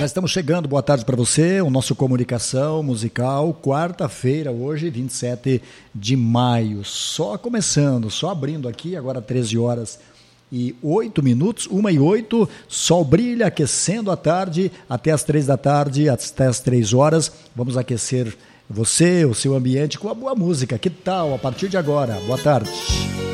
Já estamos chegando, boa tarde para você, o nosso Comunicação Musical, quarta-feira, hoje, 27 de maio. Só começando, só abrindo aqui, agora 13 horas e 8 minutos, 1h08, sol brilha, aquecendo a tarde, até as 3 da tarde, até as 3 horas. Vamos aquecer você, o seu ambiente com a boa música. Que tal, a partir de agora? Boa tarde.